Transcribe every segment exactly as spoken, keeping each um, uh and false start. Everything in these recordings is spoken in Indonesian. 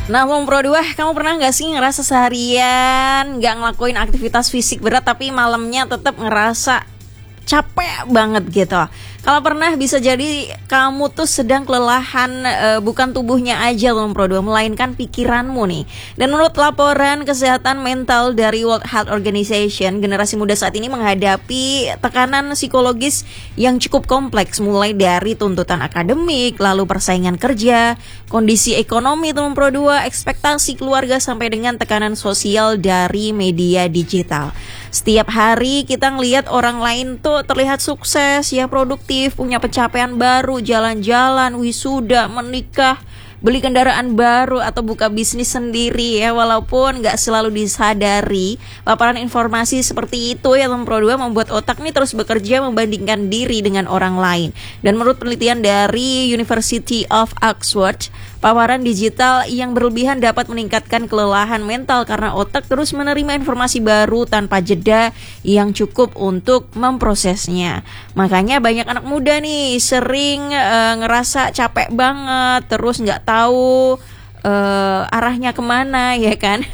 Nah, Om Pro dua, kamu pernah gak sih ngerasa seharian gak ngelakuin aktivitas fisik berat tapi malamnya tetap ngerasa capek banget gitu? Kalau pernah, bisa jadi kamu tuh sedang kelelahan, e, bukan tubuhnya aja Om Pro dua, melainkan pikiranmu nih. Dan menurut laporan kesehatan mental dari World Health Organization, generasi muda saat ini menghadapi tekanan psikologis yang cukup kompleks, mulai dari tuntutan akademik, lalu persaingan kerja, kondisi ekonomi Om Pro dua, ekspektasi keluarga, sampai dengan tekanan sosial dari media digital. Setiap hari kita ngelihat orang lain tuh terlihat sukses, ya produktif, punya pencapaian baru, jalan-jalan, wisuda, menikah, beli kendaraan baru, atau buka bisnis sendiri ya. Walaupun gak selalu disadari, paparan informasi seperti itu ya Om Pro dua membuat otak nih terus bekerja membandingkan diri dengan orang lain. Dan menurut penelitian dari University of Oxford, paparan digital yang berlebihan dapat meningkatkan kelelahan mental karena otak terus menerima informasi baru tanpa jeda yang cukup untuk memprosesnya. Makanya banyak anak muda nih sering uh, ngerasa capek banget, terus nggak tahu uh, arahnya kemana ya kan.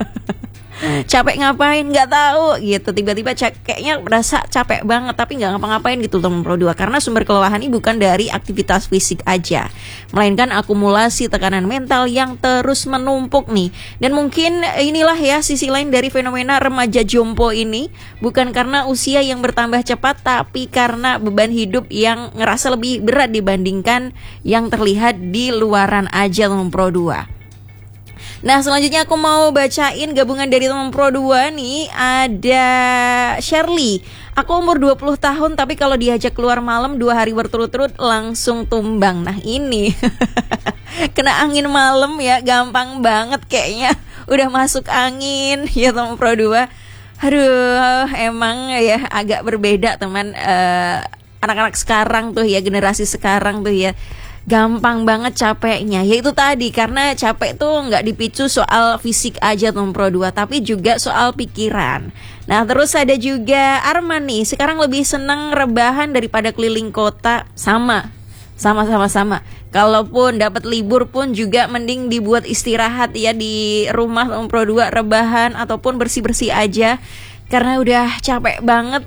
Capek ngapain nggak tahu gitu, tiba-tiba ca- kayaknya merasa capek banget tapi nggak ngapa-ngapain gitu Om Pro dua, karena sumber kelelahan ini bukan dari aktivitas fisik aja, melainkan akumulasi tekanan mental yang terus menumpuk nih. Dan mungkin inilah ya sisi lain dari fenomena remaja jompo ini, bukan karena usia yang bertambah cepat, tapi karena beban hidup yang ngerasa lebih berat dibandingkan yang terlihat di luaran aja Om Pro dua. Nah, selanjutnya aku mau bacain gabungan dari teman Pro dua nih. Ada Shirley. Aku umur dua puluh tahun tapi kalau diajak keluar malam dua hari berturut-turut langsung tumbang. Nah, ini kena angin malam ya, gampang banget kayaknya. Udah masuk angin ya teman Pro dua. Aduh, emang ya agak berbeda teman, uh, anak-anak sekarang tuh ya, generasi sekarang tuh ya. Gampang banget capeknya. Ya itu tadi, karena capek tuh nggak dipicu soal fisik aja Om Pro dua, tapi juga soal pikiran. Nah, terus ada juga Arman nih, sekarang lebih seneng rebahan daripada keliling kota. Sama Sama-sama sama. Kalaupun dapat libur pun juga mending dibuat istirahat ya di rumah Om Pro dua, rebahan ataupun bersih-bersih aja. Karena udah capek banget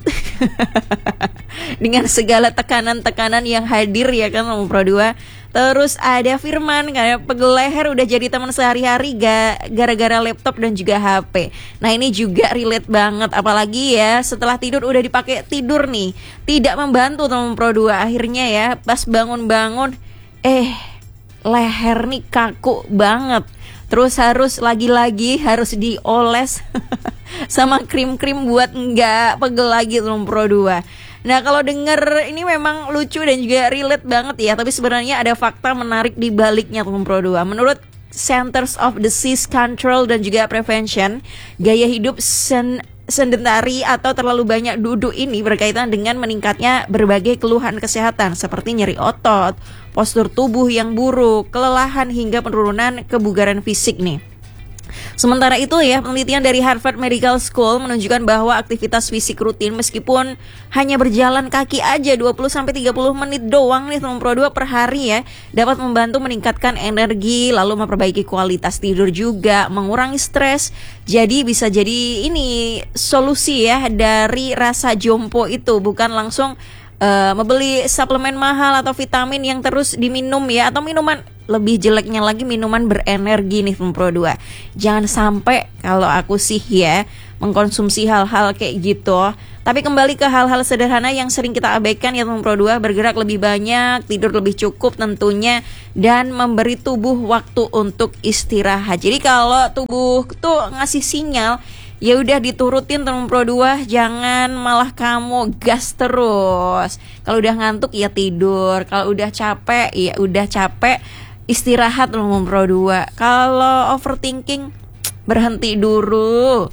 dengan segala tekanan-tekanan yang hadir ya kan Om Pro dua. Terus ada Firman, kayak pegel leher udah jadi teman sehari-hari gak gara-gara laptop dan juga H P. Nah, ini juga relate banget, apalagi ya setelah tidur udah dipakai tidur nih. Tidak membantu Om Pro dua, akhirnya ya pas bangun-bangun eh leher nih kaku banget. Terus harus lagi-lagi harus dioles sama krim-krim buat nggak pegel lagi Om Pro dua. Nah, kalau denger ini memang lucu dan juga relate banget ya, tapi sebenarnya ada fakta menarik di baliknya Om Pro dua. Menurut Centers of Disease Control dan juga Prevention, gaya hidup sen sedentari atau terlalu banyak duduk ini berkaitan dengan meningkatnya berbagai keluhan kesehatan seperti nyeri otot, postur tubuh yang buruk, kelelahan hingga penurunan kebugaran fisik nih. Sementara itu ya, penelitian dari Harvard Medical School menunjukkan bahwa aktivitas fisik rutin meskipun hanya berjalan kaki aja dua puluh sampai tiga puluh menit doang nih Om Pro dua per hari ya, dapat membantu meningkatkan energi, lalu memperbaiki kualitas tidur juga, mengurangi stres. Jadi bisa jadi ini solusi ya dari rasa jompo itu, bukan langsung uh, membeli suplemen mahal atau vitamin yang terus diminum ya, atau minuman. Lebih jeleknya lagi minuman berenergi nih Om Pro dua. Jangan sampai kalau aku sih ya mengkonsumsi hal-hal kayak gitu. Tapi kembali ke hal-hal sederhana yang sering kita abaikan ya Om Pro dua, bergerak lebih banyak, tidur lebih cukup tentunya, dan memberi tubuh waktu untuk istirahat. Jadi kalau tubuh tuh ngasih sinyal, ya udah diturutin Om Pro dua, jangan malah kamu gas terus. Kalau udah ngantuk ya tidur, kalau udah capek ya udah capek, istirahat Om Pro dua. Kalau overthinking, berhenti dulu.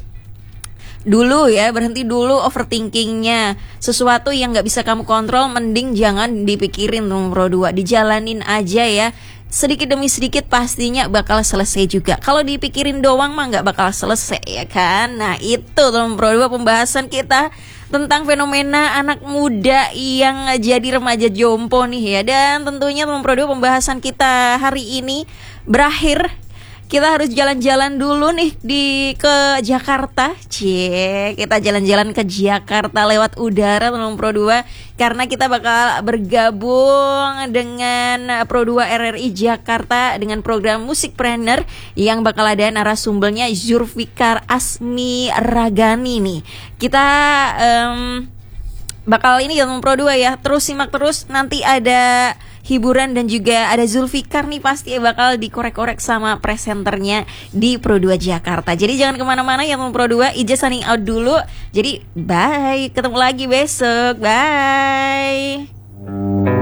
Dulu ya, berhenti dulu overthinkingnya. Sesuatu yang gak bisa kamu kontrol, mending jangan dipikirin Om Pro dua. Dijalanin aja ya. Sedikit demi sedikit pastinya bakal selesai juga. Kalau dipikirin doang mah gak bakal selesai ya kan. Nah itu Om Pro dua pembahasan kita tentang fenomena anak muda yang jadi remaja jompo nih ya. Dan tentunya Om Pro dua pembahasan kita hari ini berakhir. kita harus jalan-jalan dulu nih di ke Jakarta. Cie, kita jalan-jalan ke Jakarta lewat udara teman Pro dua karena kita bakal bergabung dengan Pro dua R R I Jakarta dengan program Musikpreneur yang bakal ada narasumbernya Zulfikar Asmi Ragani nih. Kita um, bakal ini ya teman Pro dua ya. Terus simak terus, nanti ada hiburan dan juga ada Zulfikar nih pasti bakal dikorek-korek sama presenternya di Pro dua Jakarta. Jadi jangan kemana-mana ya teman Pro dua, Ija signing out dulu. Jadi bye, ketemu lagi besok, bye.